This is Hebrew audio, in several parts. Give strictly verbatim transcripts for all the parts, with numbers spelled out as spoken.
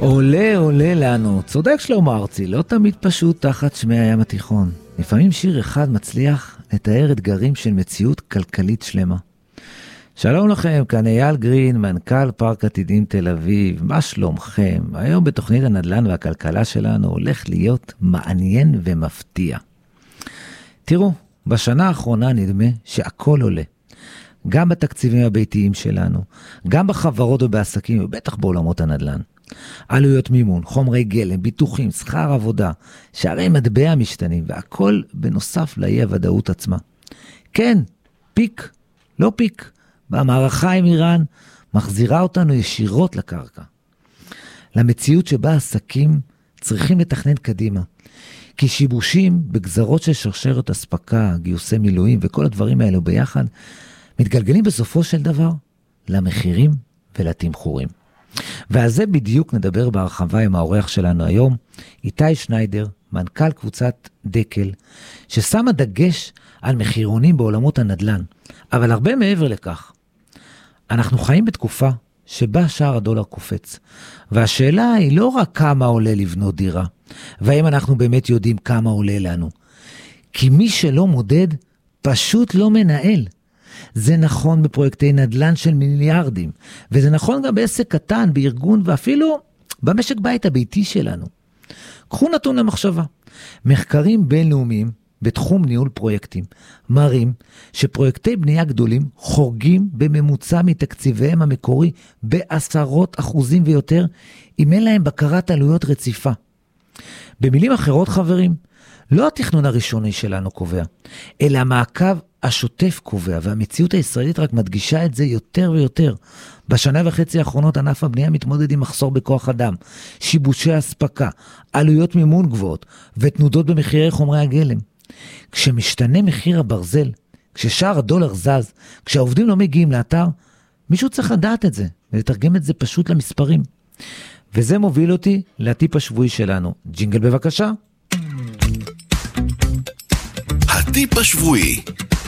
עולה עולה לנו, צודק שלמה ארצי, לא תמיד פשוט תחת שמי הים התיכון. לפעמים שיר אחד מצליח לתאר אתגרים של מציאות כלכלית שלמה. שלום לכם, כאן אייל גרין, מנכ"ל פארק עתידים תל אביב. מה שלומכם? היום בתוכנית הנדל"ן והכלכלה שלנו הולך להיות מעניין ומפתיע. תראו, בשנה האחרונה נדמה שהכל עולה. גם בתקציבים הביתיים שלנו, גם בחברות ובעסקים, ובטח בעולמות הנדל"ן. עלויות מימון, חומרי גלם, ביטוחים, שכר עבודה, שערי מטבע משתנים, והכל בנוסף לאי הוודאות עצמה. כן, פיק, לא פיק. במערכה עם איראן מחזירה אותנו ישירות לקרקע. למציאות שבה עסקים צריכים לתכנן קדימה. כי שיבושים בגזרות של שרשרת הספקה, גיוסי מילואים וכל הדברים האלו ביחד, מתגלגלים בסופו של דבר למחירים ולתמחורים. ועל זה בדיוק נדבר בהרחבה עם האורח שלנו היום, איתי שניידר, מנכ"ל קבוצת דקל, ששמה דגש על מחירונים בעולמות הנדל"ן, אבל הרבה מעבר לכך. אנחנו חיים בתקופה שבה שער הדולר קופץ, והשאלה היא לא רק כמה עולה לבנות דירה, והאם אנחנו באמת יודעים כמה עולה לנו. כי מי שלא מודד פשוט לא מנהל. זה נכון בפרויקטי נדל"ן של מיליארדים, וזה נכון גם בעסק קטן, בארגון, ואפילו במשק בית הביתי שלנו. קחו נתון למחשבה. מחקרים בינלאומיים בתחום ניהול פרויקטים מראים שפרויקטי בנייה גדולים חורגים בממוצע מתקציביהם המקורי בעשרות אחוזים ויותר, אם אין להם בקרת עלויות רציפה. במילים אחרות חברים, לא התכנון הראשוני שלנו קובע, אלא המעקב השוטף קובע, והמציאות הישראלית רק מדגישה את זה יותר ויותר. בשנה וחצי האחרונות ענף הבנייה מתמודד עם מחסור בכוח אדם, שיבושי הספקה, עלויות מימון גבוהות ותנודות במחירי חומרי הגלם. כשמשתנה מחיר הברזל, כששער הדולר זז, כשהעובדים לא מגיעים לאתר, מישהו צריך לדעת את זה ולתרגם את זה פשוט למספרים. וזה מוביל אותי לטיפ השבועי שלנו. ג'ינגל בבקשה. הטיפ השבועי.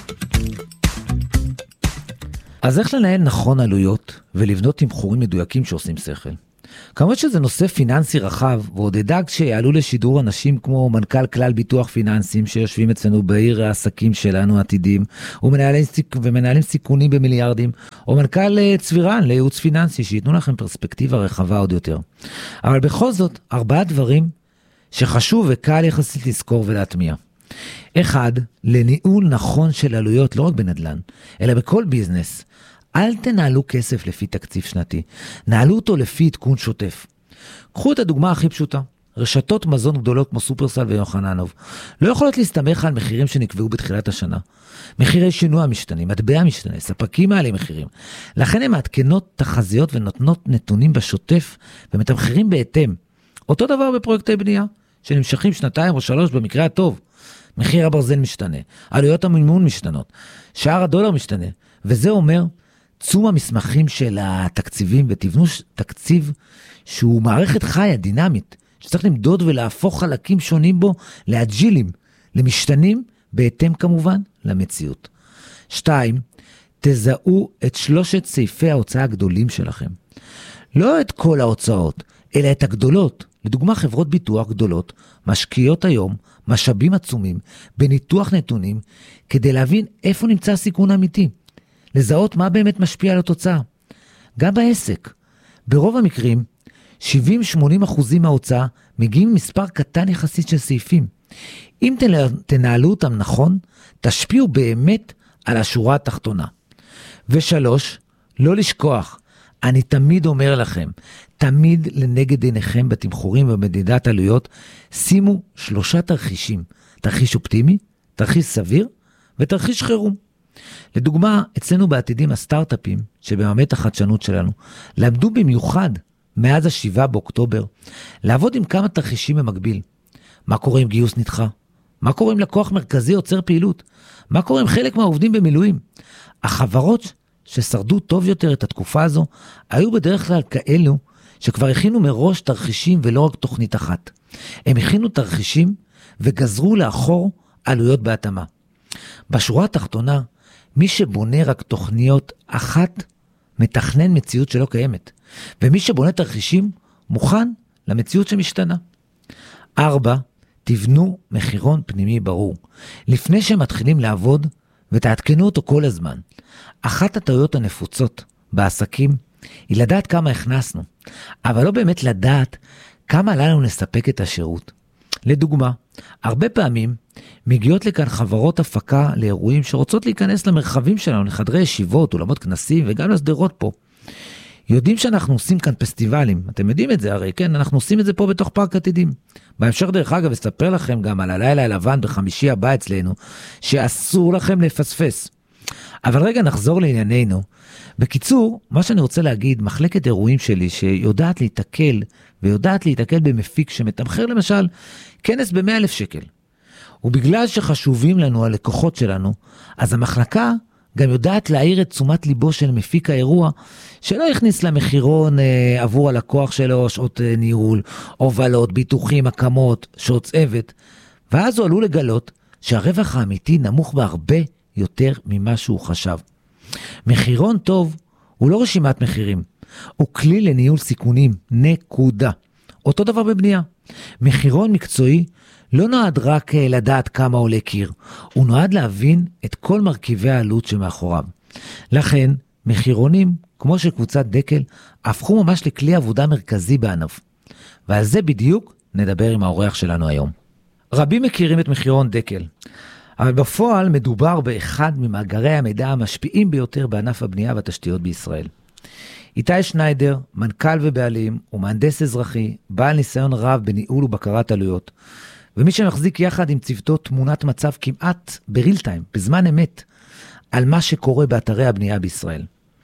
אז איך לנהל נכון עלויות ולבנות תמחורים מדויקים שעושים שכל? כמובן שזה נושא פיננסי רחב, ועוד אדאג שיעלו לשידור אנשים כמו מנכ"ל כלל ביטוח פיננסים שיושבים אצלנו בעיר העסקים שלנו עתידים, ומנהלים, ומנהלים סיכונים במיליארדים, או מנכ"ל צבירן לייעוץ פיננסי שיתנו לכם פרספקטיבה רחבה עוד יותר. אבל בכל זאת, ארבעה דברים שחשוב וקל יחסית לזכור ולהטמיע. אחד, לניהול נכון של עלויות לא רק בנדל"ן, אלא בכל ביזנס. אל תנהלו כסף לפי תקציב שנתי, נהלו אותו לפי עדכון שוטף. קחו את הדוגמה הכי פשוטה, רשתות מזון גדולות כמו סופרסל ויוחננוב, לא יכולות להסתמך על מחירים שנקבעו בתחילת השנה. מחירי שינוע משתנים, מטבע משתנה, ספקים מעלים מחירים. לכן הן מעדכנות תחזיות ונותנות נתונים בשוטף ומתמחרים בהתאם. אותו דבר בפרויקטי בנייה, שנמשכים שנתיים או שלוש במקרה הטוב. מחיר הברזל משתנה, עלויות המימון משתנות, שער הדולר משתנה, וזה אומר, צום המסמכים של התקציבים ותבנו תקציב שהוא מערכת חיה, דינמית, שצריך למדוד ולהפוך חלקים שונים בו לאג'ילים, למשתנים, בהתאם כמובן למציאות. שתיים, תזהו את שלושת סעיפי ההוצאה הגדולים שלכם. לא את כל ההוצאות, אלא את הגדולות. לדוגמה, חברות ביטוח גדולות משקיעות היום משאבים עצומים בניתוח נתונים כדי להבין איפה נמצא הסיכון האמיתי. לזהות מה באמת משפיע על התוצאה. גם בעסק. ברוב המקרים, שבעים עד שמונים אחוזים מההוצאה מגיעים ממספר קטן יחסית של סעיפים. אם תנהלו אותם נכון, תשפיעו באמת על השורה התחתונה. ושלוש, לא לשכוח. אני תמיד אומר לכם, תמיד לנגד עיניכם בתמחורים ובמדידת עלויות, שימו שלושה תרחישים. תרחיש אופטימי, תרחיש סביר ותרחיש חירום. לדוגמה, אצלנו בעתידים הסטארט-אפים שבמאמת החדשנות שלנו, למדו במיוחד מאז השבעה באוקטובר, לעבוד עם כמה תרחישים במקביל. מה קורה עם גיוס נדחה? מה קורה עם לקוח מרכזי עוצר פעילות? מה קורה עם חלק מהעובדים במילואים? החברות ששרדו טוב יותר את התקופה הזו, היו בדרך כלל כאלו שכבר הכינו מראש תרחישים ולא רק תוכנית אחת. הם הכינו תרחישים וגזרו לאחור עלויות בהתאמה. בשורה התחתונה, מי שבונה רק תוכניות אחת, מתכנן מציאות שלא קיימת. ומי שבונה תרחישים, מוכן למציאות שמשתנה. ארבע, תבנו מחירון פנימי ברור. לפני שמתחילים לעבוד, ותעדכנו אותו כל הזמן. אחת הטעויות הנפוצות בעסקים, היא לדעת כמה הכנסנו, אבל לא באמת לדעת כמה לנו נספק את השירות. לדוגמה, הרבה פעמים מגיעות לכאן חברות הפקה לאירועים שרוצות להיכנס למרחבים שלנו, לחדרי ישיבות, אולמות כנסים וגם לסדרות פה. יודעים שאנחנו עושים כאן פסטיבלים, אתם יודעים את זה הרי, כן? אנחנו עושים את זה פה בתוך פארק עתידים. בהמשך דרך אגב, אספר לכם גם על הלילה הלבן בחמישי הבא אצלנו, שאסור לכם לפספס. אבל רגע נחזור לענייננו. בקיצור, מה שאני רוצה להגיד, מחלקת אירועים שלי שיודעת להתקל, ויודעת להתקל במפיק שמתמחר למשל כנס ב-מאה אלף שקל. ובגלל שחשובים לנו הלקוחות שלנו, אז המחלקה גם יודעת להעיר את תשומת ליבו של מפיק האירוע, שלא יכניס למחירון אה, עבור הלקוח שלו שעות אה, ניהול, הובלות, ביטוחים, הקמות, שעות צוות, ואז הוא עלול לגלות שהרווח האמיתי נמוך בהרבה יותר ממה שהוא חשב. מחירון טוב הוא לא רשימת מחירים, הוא כלי לניהול סיכונים, נקודה. אותו דבר בבנייה. מחירון מקצועי לא נועד רק לדעת כמה עולה קיר, הוא נועד להבין את כל מרכיבי העלות שמאחוריו. לכן, מחירונים, כמו שקבוצת דקל, הפכו ממש לכלי עבודה מרכזי בענף. ועל זה בדיוק נדבר עם האורח שלנו היום. רבים מכירים את מחירון דקל, אבל בפועל מדובר באחד ממאגרי המידע המשפיעים ביותר בענף הבנייה והתשתיות בישראל. איתי שניידר, מנכ"ל ובעלים, הוא מהנדס אזרחי, בעל ניסיון רב בניהול ובקרת עלויות, ומי שמחזיק יחד עם צוותו תמונת מצב כמעט בריל טיים, בזמן אמת, על מה שקורה באתרי הבנייה בישראל.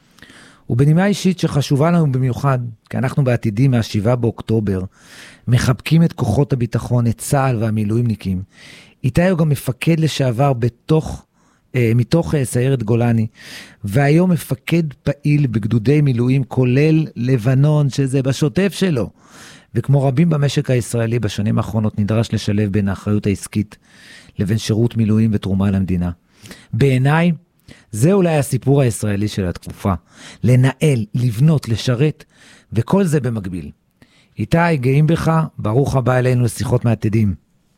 ובנימה אישית שחשובה לנו במיוחד, כי אנחנו בעתידים מהשבעה באוקטובר, מחבקים את כוחות הביטחון, את צה"ל והמילואימניקים. איתי הוא גם מפקד לשעבר בתוך, אה, מתוך אה, סיירת גולני, והיום מפקד פעיל בגדודי מילואים, כולל לבנון, שזה בשוטף שלו. וכמו רבים במשק הישראלי בשנים האחרונות נדרש לשלב בין האחריות העסקית לבין שירות מילואים ותרומה למדינה. בעיניי, זה אולי הסיפור הישראלי של התקופה. לנהל, לבנות, לשרת, וכל זה במקביל. איתי, גאים בך, ברוך הבא אלינו לשיחות מעתידים.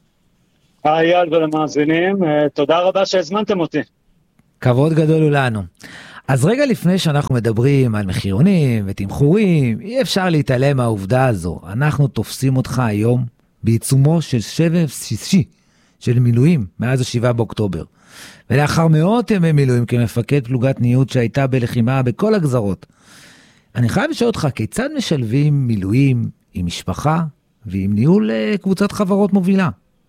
היי אייל ולמאזינים, תודה רבה שהזמנתם אותי. כבוד גדול הוא לנו. אז רגע לפני שאנחנו מדברים על מחירונים ותמחורים, אי אפשר להתעלם מהעובדה הזו. אנחנו תופסים אותך היום בעיצומו של שבע שישי של מילואים מאז השבעה באוקטובר. ולאחר מאות ימי מילואים כמפקד פלוגת ניוד שהייתה בלחימה בכל הגזרות. אני חייב לשאול אותך, כיצד משלבים מילואים עם משפחה ועם ניהול קבוצת חברות מובילה?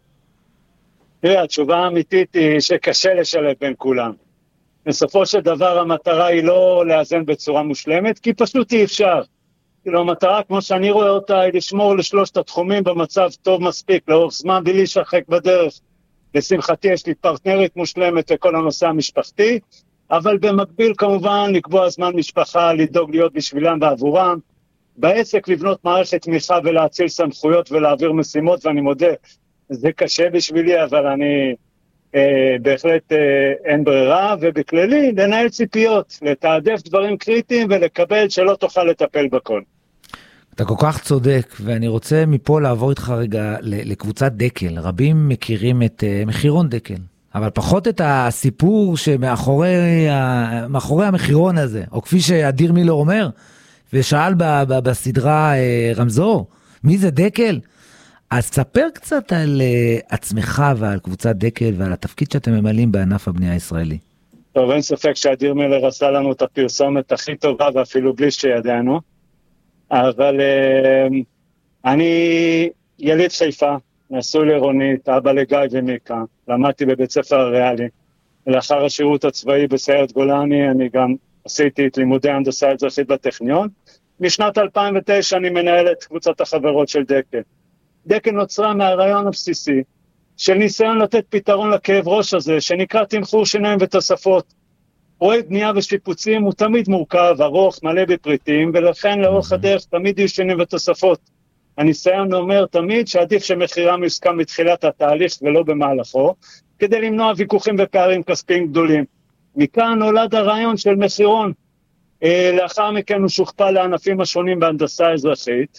תראה, התשובה האמיתית היא שקשה לשלב בין כולם. בסופו של דבר המטרה היא לא לאזן בצורה מושלמת, כי פשוט אי אפשר. כאילו המטרה, כמו שאני רואה אותה, היא לשמור לשלושת התחומים במצב טוב מספיק, לאורך זמן בלי להישחק בדרך. לשמחתי יש לי פרטנרית מושלמת וכל הנושא המשפחתי, אבל במקביל כמובן לקבוע זמן משפחה, לדאוג להיות בשבילם ועבורם, בעסק לבנות מערכת תמיכה ולהציל סמכויות ולהעביר משימות, ואני מודה, זה קשה בשבילי, אבל אני אה, בהחלט אה, אין ברירה, ובכללי לנהל ציפיות, לתעדף דברים קריטיים ולקבל שלא תוכל לטפל בכל. אתה כל כך צודק, ואני רוצה מפה לעבור איתך רגע לקבוצת דקל. רבים מכירים את uh, מחירון דקל, אבל פחות את הסיפור שמאחורי מאחורי המחירון הזה, או כפי שאדיר מילר אומר, ושאל ב, ב, בסדרה uh, רמזור, מי זה דקל? אז ספר קצת על uh, עצמך ועל קבוצת דקל ועל התפקיד שאתם ממלאים בענף הבנייה הישראלי. טוב, אין ספק שאדיר מילר עשה לנו את הפרסומת הכי טובה, ואפילו בלי שידענו. אבל uh, אני יליד חיפה, נשוי לרונית, אבא לגיא ומיקה, למדתי בבית ספר הריאלי, ולאחר השירות הצבאי בסיירת גולני אני גם עשיתי את לימודי הנדסה אזרחית בטכניון. משנת אלפיים ותשע אני מנהל את קבוצת החברות של דקל. דקל נוצרה מהרעיון הבסיסי של ניסיון לתת פתרון לכאב ראש הזה, שנקרא תמחור שיניים ותוספות. פרויקט בנייה ושיפוצים הוא תמיד מורכב, ארוך, מלא בפריטים, ולכן לאורך הדרך תמיד יהיו שינויים ותוספות. הניסיון אומר תמיד שעדיף שמחירם יוסכם מתחילת התהליך ולא במהלכו, כדי למנוע ויכוחים ופערים כספיים גדולים. מכאן נולד הרעיון של מחירון. לאחר מכן הוא שוכפל לענפים השונים בהנדסה אזרחית,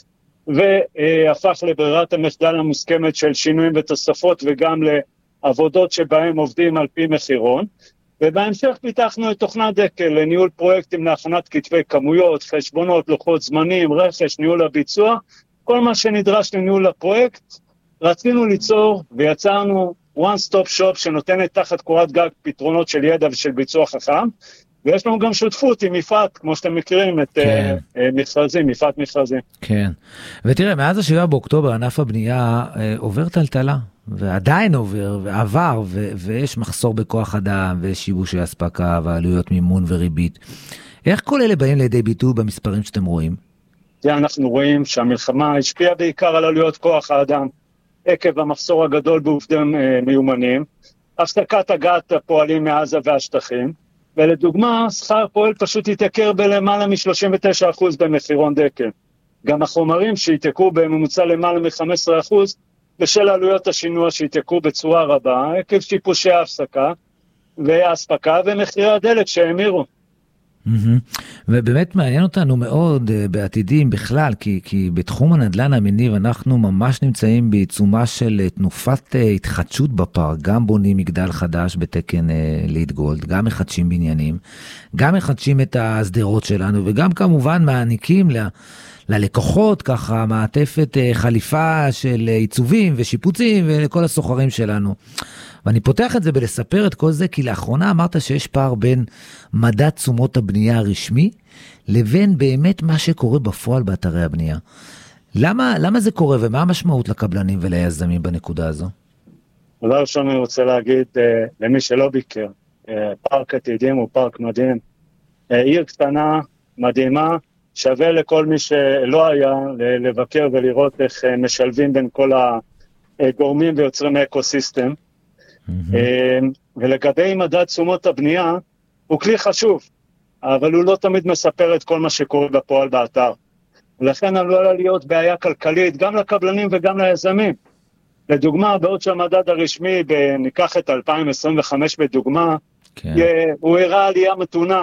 והפך לברירת המחדל המוסכמת של שינויים ותוספות, וגם לעבודות שבהם עובדים על פי מחירון. ובהמשך פיתחנו את תוכנת דקל לניהול פרויקטים להכנת כתבי כמויות, חשבונות, לוחות זמנים, רכש, ניהול הביצוע, כל מה שנדרש לניהול הפרויקט. רצינו ליצור ויצרנו one stop shop שנותנת תחת קורת גג פתרונות של ידע ושל ביצוע חכם, ויש לנו גם שותפות עם מפעט, כמו שאתם מכירים, את כן. uh, uh, מכרזים, מפעט מכרזים. כן, ותראה, מאז השבעה באוקטובר ענף הבנייה uh, עובר טלטלה, ועדיין עובר, ועבר, ו- ויש מחסור בכוח אדם, ושיבושי הספקה, ועלויות מימון וריבית. איך כל אלה באים לידי ביטוי במספרים שאתם רואים? אנחנו רואים שהמלחמה השפיעה בעיקר על עלויות כוח האדם, עקב המחסור הגדול בעובדים uh, מיומנים, הפסקת הגעת הפועלים מעזה והשטחים, ולדוגמה, שכר פועל פשוט יתייקר בלמעלה מ-שלושים ותשעה אחוז במחירון דקל. גם החומרים שיתייקרו בממוצע למעלה מ-חמישה עשר אחוז, בשל עלויות השינוע שיתייקרו בצורה רבה, עקב שיפושי ההפסקה וההספקה ומחירי הדלק שהאמירו. ובאמת מעניין אותנו מאוד בעתידים בכלל, כי, כי בתחום הנדל"ן המניב אנחנו ממש נמצאים בעיצומה של תנופת התחדשות בפארק, גם בונים מגדל חדש בתקן ליד גולד, גם מחדשים בניינים, גם מחדשים את הסדרות שלנו, וגם כמובן מעניקים ל... ללקוחות, ככה מעטפת חליפה של עיצובים ושיפוצים ולכל הסוחרים שלנו. ואני פותח את זה בלספר את כל זה, כי לאחרונה אמרת שיש פער בין מדד תשומות הבנייה הרשמי, לבין באמת מה שקורה בפועל באתרי הבנייה. למה, למה זה קורה ומה המשמעות לקבלנים וליזמים בנקודה הזו? דבר ראשון אני רוצה להגיד למי שלא ביקר, פארק עתידים הוא פארק מדהים, עיר קטנה, מדהימה, שווה לכל מי שלא היה לבקר ולראות איך משלבים בין כל הגורמים ויוצרים אקוסיסטם. ולגבי מדד תשומות הבנייה, הוא כלי חשוב, אבל הוא לא תמיד מספר את כל מה שקורה בפועל באתר. ולכן עלולה להיות בעיה כלכלית גם לקבלנים וגם ליזמים. לדוגמה, בעוד שהמדד הרשמי, ניקח את אלפיים עשרים וחמש בדוגמה, כן. הוא הראה עלייה מתונה.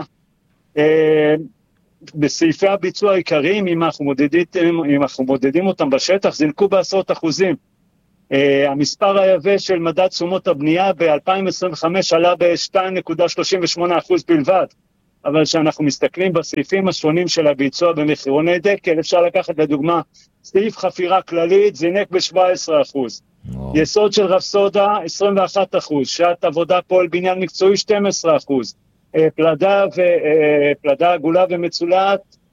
בסעיפי הביצוע העיקריים, אם אנחנו מודדים, אם אנחנו מודדים אותם בשטח, זינקו בעשרות אחוזים. Uh, המספר היבש של מדד תשומות הבנייה ב-אלפיים עשרים וחמש עלה ב-שתיים נקודה שלושים ושמונה אחוז בלבד. אבל כשאנחנו מסתכלים בסעיפים השונים של הביצוע במחירוני דקל, אפשר לקחת לדוגמה, סעיף חפירה כללית זינק ב-שבע עשרה אחוז. Wow. יסוד של רפסודה עשרים ואחד אחוז, שעת עבודה פועל בניין מקצועי שנים עשר אחוז. פלדה, ו, פלדה עגולה ומצולעת